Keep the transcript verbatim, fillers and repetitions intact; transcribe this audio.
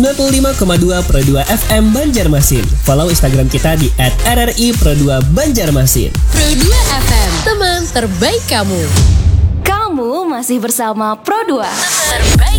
sembilan puluh lima koma dua Pro dua F M Banjarmasin. Follow Instagram kita di et r r i pro dua Banjarmasin. Pro dua F M, teman terbaik kamu. Kamu masih bersama Pro dua. Terbaik